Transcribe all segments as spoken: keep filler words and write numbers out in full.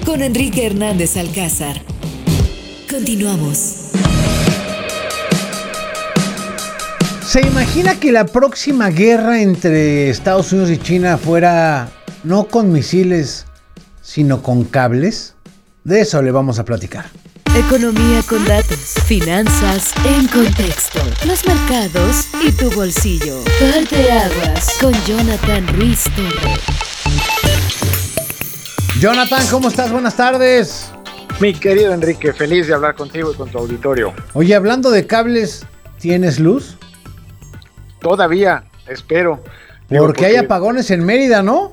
con Enrique Hernández Alcázar. Continuamos. ¿Se imagina que la próxima guerra entre Estados Unidos y China fuera no con misiles, sino con cables? De eso le vamos a platicar. Economía con datos, finanzas en contexto, los mercados y tu bolsillo. Parteaguas con Jonathan Ruiz Torres. Jonathan, ¿cómo estás? Buenas tardes. Mi querido Enrique, feliz de hablar contigo y con tu auditorio. Oye, hablando de cables, ¿tienes luz? Todavía, espero. Porque, porque hay apagones en Mérida, ¿no?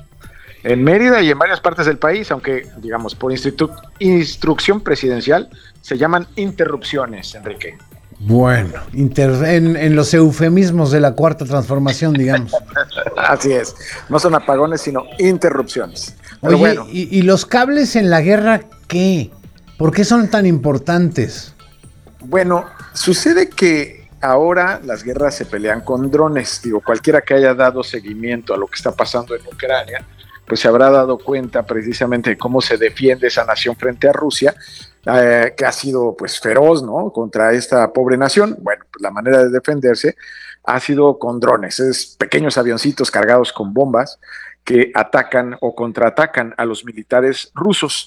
En Mérida y en varias partes del país, aunque, digamos, por institu- instrucción presidencial, se llaman interrupciones, Enrique. Bueno, inter- en, en los eufemismos de la cuarta transformación, digamos. Así es, no son apagones, sino interrupciones. Pero Oye, bueno. ¿y, y los cables en la guerra qué? ¿Por qué son tan importantes? Bueno, sucede que ahora las guerras se pelean con drones. Digo, cualquiera que haya dado seguimiento a lo que está pasando en Ucrania, pues se habrá dado cuenta precisamente de cómo se defiende esa nación frente a Rusia, eh, que ha sido pues feroz, ¿no? Contra esta pobre nación. Bueno, pues la manera de defenderse ha sido con drones, es pequeños avioncitos cargados con bombas que atacan o contraatacan a los militares rusos.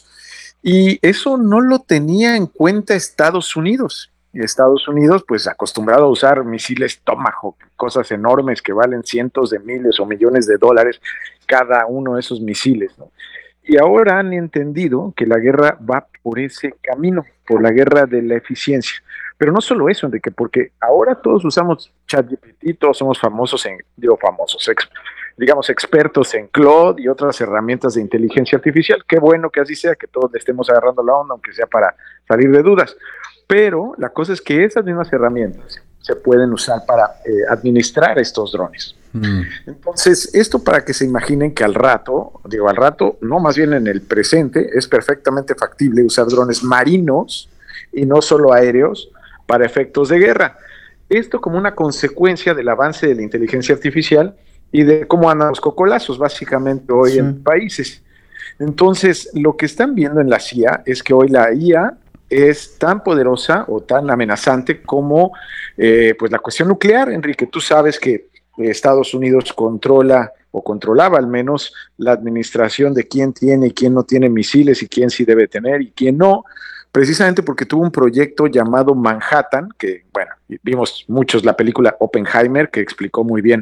Y eso no lo tenía en cuenta Estados Unidos. Y Estados Unidos, pues acostumbrado a usar misiles Tomahawk, cosas enormes que valen cientos de miles o millones de dólares cada uno de esos misiles, ¿no? Y ahora han entendido que la guerra va por ese camino, por la guerra de la eficiencia. Pero no solo eso, Enrique, porque ahora todos usamos ChatGPT, todos somos famosos en, digo famosos, ex, digamos expertos en Claude y otras herramientas de inteligencia artificial. Qué bueno que así sea, que todos le estemos agarrando la onda, aunque sea para salir de dudas. Pero la cosa es que esas mismas herramientas se pueden usar para eh, administrar estos drones. Mm. Entonces, esto para que se imaginen que al rato, digo al rato, no, más bien en el presente, es perfectamente factible usar drones marinos y no solo aéreos para efectos de guerra. Esto como una consecuencia del avance de la inteligencia artificial y de cómo andan los cocolazos básicamente hoy sí. en países. Entonces, lo que están viendo en la C I A es que hoy la I A es tan poderosa o tan amenazante como eh, pues la cuestión nuclear, Enrique. Tú sabes que Estados Unidos controla o controlaba al menos la administración de quién tiene y quién no tiene misiles y quién sí debe tener y quién no, precisamente porque tuvo un proyecto llamado Manhattan, que bueno, vimos muchos la película Oppenheimer, que explicó muy bien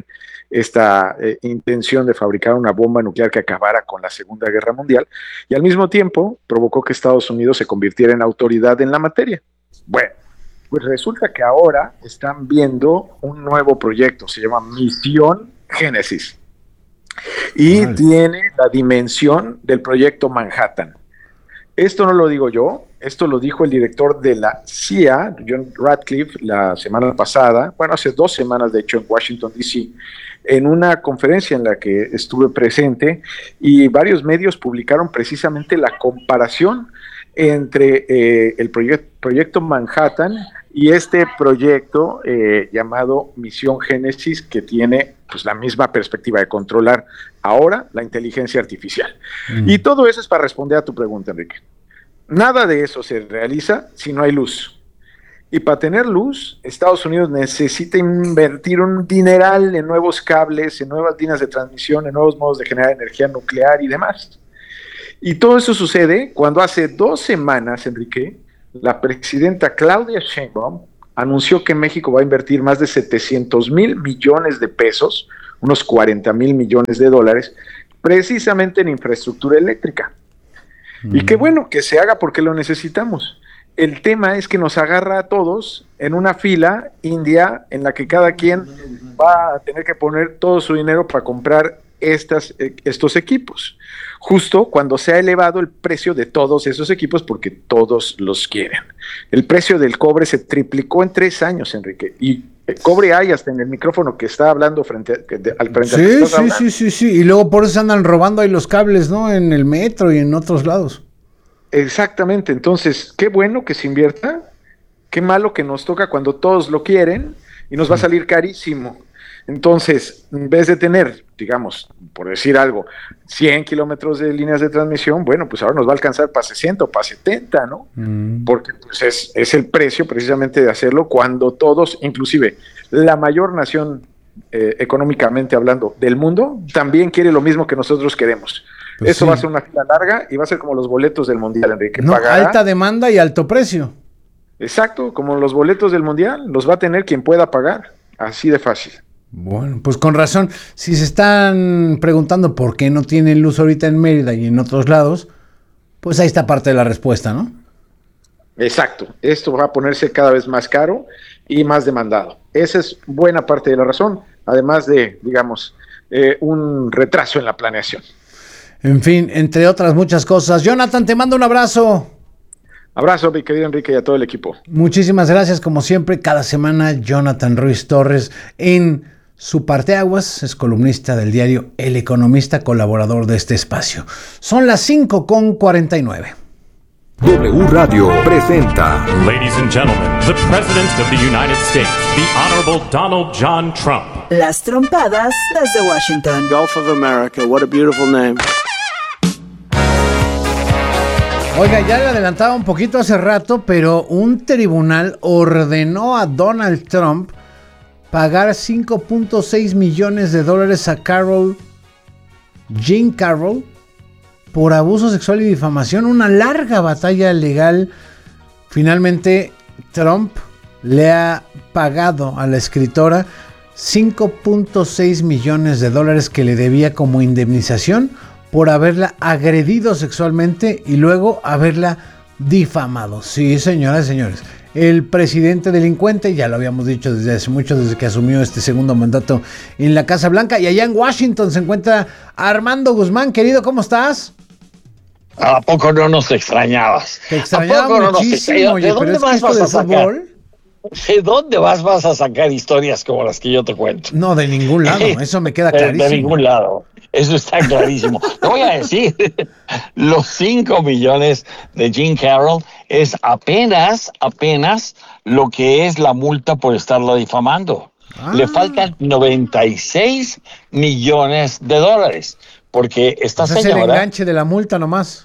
esta eh, intención de fabricar una bomba nuclear que acabara con la Segunda Guerra Mundial, y al mismo tiempo provocó que Estados Unidos se convirtiera en autoridad en la materia. Bueno, pues resulta que ahora están viendo un nuevo proyecto, se llama Misión Génesis, y vale. tiene la dimensión del proyecto Manhattan. Esto no lo digo yo, esto lo dijo el director de la C I A, John Ratcliffe, la semana pasada, bueno, hace dos semanas de hecho en Washington, D C, en una conferencia en la que estuve presente, y varios medios publicaron precisamente la comparación entre eh, el proyecto, proyecto Manhattan y este proyecto eh, llamado Misión Génesis, que tiene pues la misma perspectiva de controlar ahora la inteligencia artificial. Mm. Y todo eso es para responder a tu pregunta, Enrique. Nada de eso se realiza si no hay luz. Y para tener luz, Estados Unidos necesita invertir un dineral en nuevos cables, en nuevas líneas de transmisión, en nuevos modos de generar energía nuclear y demás. Y todo eso sucede cuando hace dos semanas, Enrique, la presidenta Claudia Sheinbaum anunció que México va a invertir más de setecientos mil millones de pesos, unos cuarenta mil millones de dólares, precisamente en infraestructura eléctrica. Mm. Y qué bueno que se haga porque lo necesitamos. El tema es que nos agarra a todos en una fila india en la que cada quien va a tener que poner todo su dinero para comprar estas, estos equipos, justo cuando se ha elevado el precio de todos esos equipos porque todos los quieren. El precio del cobre se triplicó en tres años, Enrique, y el cobre hay hasta en el micrófono que está hablando frente, a, de, al frente sí, al que sí, hablando. sí, sí, sí, y luego por eso andan robando ahí los cables, ¿no? En el metro y en otros lados. Exactamente, entonces, qué bueno que se invierta, qué malo que nos toca cuando todos lo quieren y nos va a salir carísimo. Entonces, en vez de tener digamos, por decir algo, cien kilómetros de líneas de transmisión, bueno, pues ahora nos va a alcanzar para sesenta o para setenta, ¿no? Mm. Porque pues es, es el precio precisamente de hacerlo cuando todos, inclusive la mayor nación eh, económicamente hablando del mundo, también quiere lo mismo que nosotros queremos. Pues Eso sí. va a ser una fila larga y va a ser como los boletos del Mundial, Enrique. No, pagará, alta demanda y alto precio. Exacto, como los boletos del Mundial, los va a tener quien pueda pagar, así de fácil. Bueno, pues con razón, si se están preguntando por qué no tienen luz ahorita en Mérida y en otros lados, pues ahí está parte de la respuesta, ¿no? Exacto, esto va a ponerse cada vez más caro y más demandado. Esa es buena parte de la razón, además de, digamos, eh, un retraso en la planeación. En fin, entre otras muchas cosas. Jonathan, te mando un abrazo. Abrazo, mi querido Enrique, y a todo el equipo. Muchísimas gracias, como siempre, cada semana, Jonathan Ruiz Torres en su parteaguas, es columnista del diario El Economista, colaborador de este espacio. Son las cinco con cuarenta y nueve. W Radio presenta. Ladies and gentlemen, the President of the United States, the Honorable Donald John Trump. Las trompadas desde Washington. Gulf of America, what a beautiful name. Oiga, ya le adelantaba un poquito hace rato, pero un tribunal ordenó a Donald Trump pagar cinco punto seis millones de dólares a Carol, Jean Carroll, por abuso sexual y difamación. Una larga batalla legal. Finalmente, Trump le ha pagado a la escritora cinco punto seis millones de dólares que le debía como indemnización por haberla agredido sexualmente y luego haberla difamado. Sí, señoras y señores, el presidente delincuente, ya lo habíamos dicho desde hace mucho, desde que asumió este segundo mandato en la Casa Blanca, y allá en Washington se encuentra Armando Guzmán. Querido, ¿cómo estás? ¿A poco no nos extrañabas? Te extrañaba no muchísimo, oye, ¿De dónde pero es vas, que esto vas a de sacar? fútbol... ¿De dónde vas, vas a sacar historias como las que yo te cuento? No, de ningún lado, eso me queda de, clarísimo. De ningún lado, eso está clarísimo. Te voy a decir, los cinco millones de Jean Carroll es apenas, apenas lo que es la multa por estarla difamando. Ah. Le faltan noventa y seis millones de dólares, porque esta Ese señora... es el enganche de la multa nomás.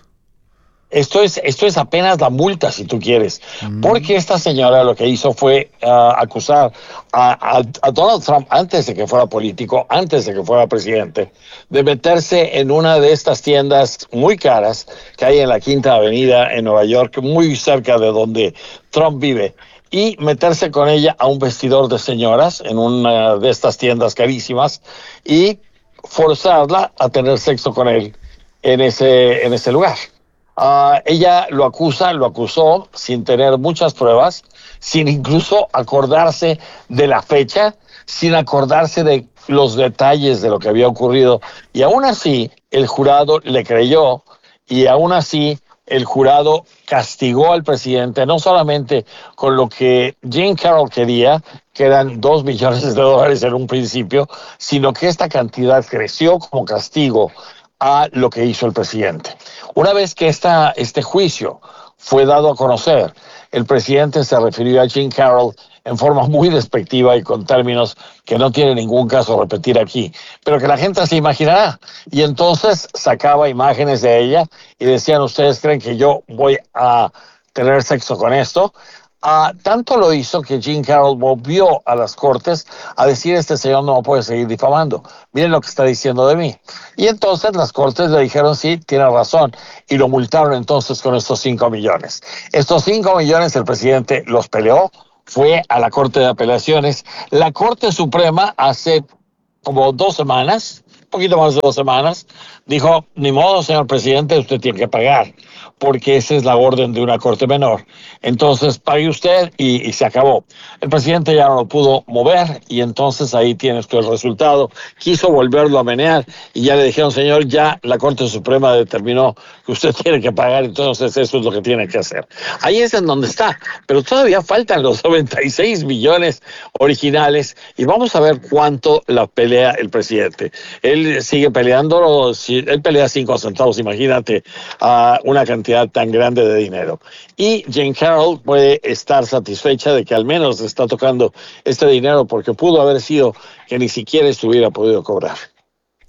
Esto es, esto es apenas la multa, si tú quieres, mm. porque esta señora lo que hizo fue uh, acusar a, a, a Donald Trump, antes de que fuera político, antes de que fuera presidente, de meterse en una de estas tiendas muy caras que hay en la Quinta Avenida en Nueva York, muy cerca de donde Trump vive, y meterse con ella a un vestidor de señoras en una de estas tiendas carísimas y forzarla a tener sexo con él en ese, en ese lugar. Uh, ella lo acusa, lo acusó sin tener muchas pruebas, sin incluso acordarse de la fecha, sin acordarse de los detalles de lo que había ocurrido. Y aún así, el jurado le creyó y aún así el jurado castigó al presidente, no solamente con lo que Jean Carroll quería, que eran dos millones de dólares en un principio, sino que esta cantidad creció como castigo a lo que hizo el presidente. Una vez que esta, este juicio fue dado a conocer, el presidente se refirió a Jean Carroll en forma muy despectiva y con términos que no tiene ningún caso repetir aquí, pero que la gente se imaginará. Y entonces sacaba imágenes de ella y decían, ¿ustedes creen que yo voy a tener sexo con esto? Uh, tanto lo hizo que Jean Carroll volvió a las cortes a decir, este señor no puede seguir difamando, miren lo que está diciendo de mí. Y entonces las cortes le dijeron, sí, tiene razón, y lo multaron entonces con estos cinco millones. Estos cinco millones el presidente los peleó, fue a la Corte de Apelaciones. La Corte Suprema hace como dos semanas, un poquito más de dos semanas, dijo, ni modo, señor presidente, usted tiene que pagar, porque esa es la orden de una corte menor. Entonces, pague usted y, y se acabó. El presidente ya no lo pudo mover y entonces ahí tienes tú el resultado. Quiso volverlo a menear y ya le dijeron, señor, ya la Corte Suprema determinó que usted tiene que pagar, entonces eso es lo que tiene que hacer. Ahí es en donde está, pero todavía faltan los noventa y seis millones originales y vamos a ver cuánto la pelea el presidente. Él sigue peleando, él pelea cinco centavos, imagínate, a uh, una cantidad tan grande de dinero. Y Jean Carroll puede estar satisfecha de que al menos está tocando este dinero porque pudo haber sido que ni siquiera estuviera podido cobrar.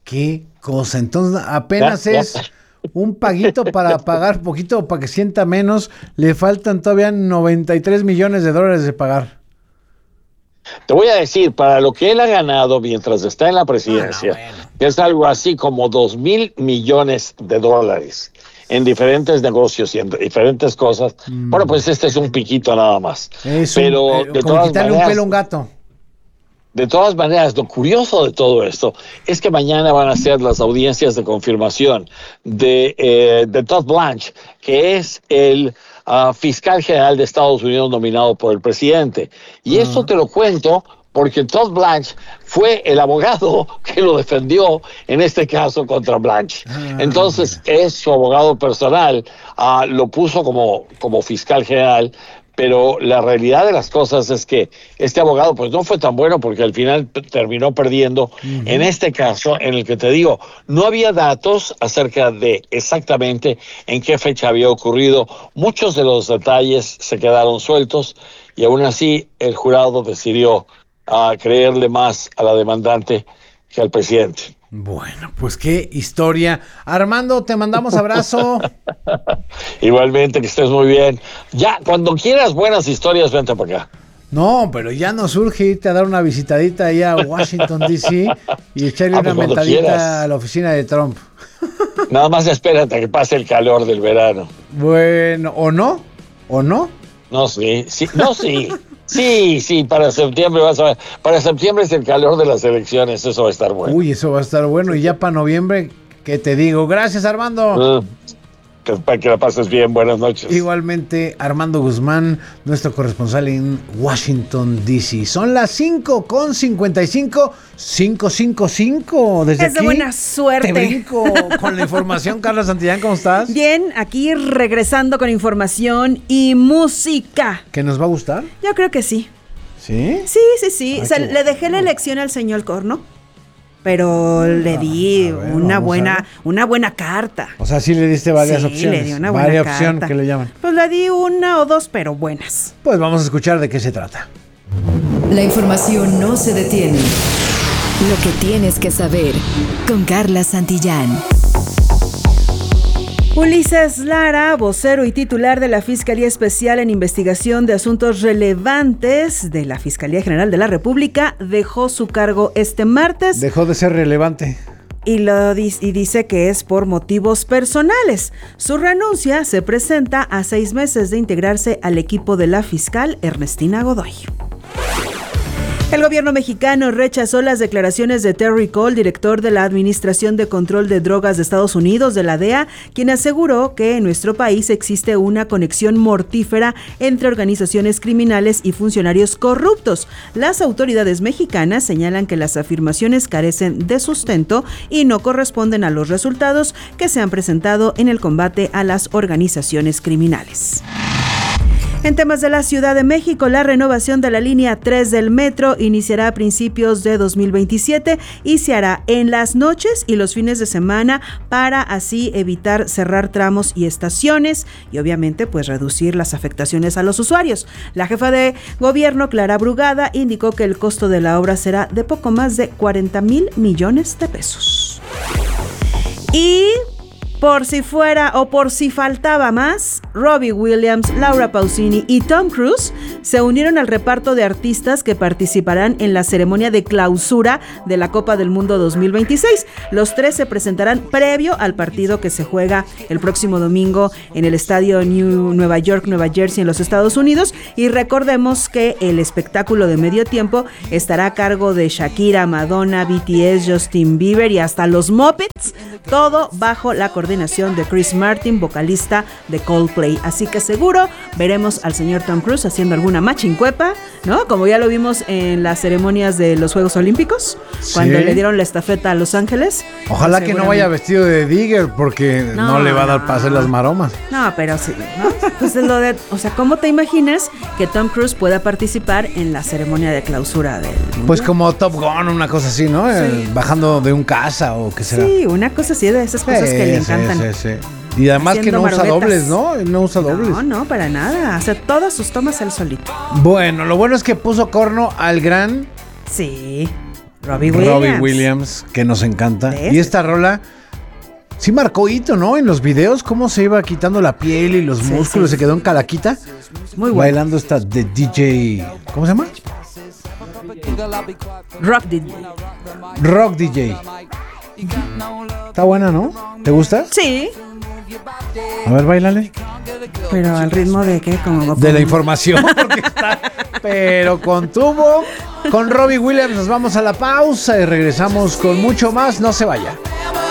Qué cosa. Entonces apenas Ya, ya. es un paguito para pagar poquito, para que sienta menos. Le faltan todavía noventa y tres millones de dólares de pagar. Te voy a decir, para lo que él ha ganado mientras está en la presidencia, Ah, no, bueno. que es algo así como dos mil millones de dólares en diferentes negocios y en diferentes cosas. Mm. Bueno, pues este es un piquito nada más. Es Pero un, eh, de como todas quitarle maneras, un pelo a un gato. De todas maneras, lo curioso de todo esto es que mañana van a ser las audiencias de confirmación de, eh, de Todd Blanche, que es el uh, fiscal general de Estados Unidos nominado por el presidente. Y uh-huh. esto te lo cuento porque Todd Blanche fue el abogado que lo defendió en este caso contra Blanche. Uh-huh. Entonces, es su abogado personal, uh, lo puso como, como fiscal general. Pero la realidad de las cosas es que este abogado pues no fue tan bueno porque al final p- terminó perdiendo. Uh-huh. En este caso, en el que te digo, no había datos acerca de exactamente en qué fecha había ocurrido. Muchos de los detalles se quedaron sueltos y aún así el jurado decidió uh, creerle más a la demandante que al presidente. Bueno, pues qué historia. Armando, te mandamos abrazo. Igualmente, que estés muy bien. Ya, cuando quieras buenas historias, vente para acá. No, pero ya nos urge irte a dar una visitadita ahí a Washington, D C y echarle ah, pues una mentadita quieras. a la oficina de Trump. Nada más espérate a que pase el calor del verano. Bueno, ¿o no? ¿O no? No, sí, sí, no, sí. Sí, sí, para septiembre vas a ver. Para septiembre es el calor de las elecciones, eso va a estar bueno. Uy, eso va a estar bueno. Y ya para noviembre, ¿qué te digo? Gracias, Armando. Uh, que, para que la pases bien, buenas noches. Igualmente, Armando Guzmán, nuestro corresponsal en Washington, D C. Son las cinco con cincuenta y cinco, cinco cinco cinco. Desde es de aquí, buena suerte. Te brinco con la información. Carla Santillán, ¿cómo estás? Bien, aquí regresando con información y música. ¿Qué nos va a gustar? Yo creo que sí. ¿Sí? Sí, sí, sí. Ay, o sea, le dejé la elección al señor Corno, pero le di ver, una buena una buena carta. O sea, sí le diste varias sí, opciones. Le di una buena varias carta. opciones que le llaman. Pues le di una o dos, pero buenas. Pues vamos a escuchar de qué se trata. La información no se detiene. Lo que tienes que saber con Carla Santillán. Ulises Lara, vocero y titular de la Fiscalía Especial en Investigación de Asuntos Relevantes de la Fiscalía General de la República, dejó su cargo este martes. Dejó de ser relevante. Y, lo, y dice que es por motivos personales. Su renuncia se presenta a seis meses de integrarse al equipo de la fiscal Ernestina Godoy. El gobierno mexicano rechazó las declaraciones de Terry Cole, director de la Administración de Control de Drogas de Estados Unidos, de la D E A, quien aseguró que en nuestro país existe una conexión mortífera entre organizaciones criminales y funcionarios corruptos. Las autoridades mexicanas señalan que las afirmaciones carecen de sustento y no corresponden a los resultados que se han presentado en el combate a las organizaciones criminales. En temas de la Ciudad de México, la renovación de la línea tres del metro iniciará a principios de dos mil veintisiete y se hará en las noches y los fines de semana para así evitar cerrar tramos y estaciones y obviamente pues reducir las afectaciones a los usuarios. La jefa de gobierno, Clara Brugada, indicó que el costo de la obra será de poco más de cuarenta mil millones de pesos. Y por si fuera o por si faltaba más, Robbie Williams, Laura Pausini y Tom Cruise se unieron al reparto de artistas que participarán en la ceremonia de clausura de la Copa del Mundo dos mil veintiséis. Los tres se presentarán previo al partido que se juega el próximo domingo en el estadio New Nueva York, Nueva Jersey, en los Estados Unidos. Y recordemos que el espectáculo de medio tiempo estará a cargo de Shakira, Madonna, B T S, Justin Bieber y hasta los Muppets, todo bajo la coordinación de Chris Martin, vocalista de Coldplay. Así que seguro veremos al señor Tom Cruise haciendo alguna machincuepa, ¿no? Como ya lo vimos en las ceremonias de los Juegos Olímpicos, sí, cuando le dieron la estafeta a Los Ángeles. Ojalá pues que no vaya vestido de Digger, porque no, no le va a dar no. para hacer las maromas. No, pero sí, ¿no? Pues es lo de, o sea, ¿cómo te imaginas que Tom Cruise pueda participar en la ceremonia de clausura del mundial? Pues como Top Gun, una cosa así, ¿no? Sí. Eh, bajando de un caza o qué será. Sí, una cosa así, de esas cosas sí, que le encantan. Sí, sí, sí. Y además que no usa dobles, ¿no? No usa dobles. No, no, para nada. Hace todas sus tomas él solito. Bueno, lo bueno es que puso corno al gran... Sí. Robbie Williams. Robbie Williams, que nos encanta. Y esta rola sí marcó hito, ¿no? En los videos, cómo se iba quitando la piel y los sí, músculos, sí. Se quedó en calaquita. Muy bueno. Bailando esta de D J, ¿cómo se llama? Rock D J. Rock D J. Está buena, ¿no? ¿Te gusta? Sí. A ver, bailale. Pero al ritmo de qué, como de la información, porque está. Pero con tubo, con Robbie Williams nos vamos a la pausa y regresamos con mucho más. No se vaya.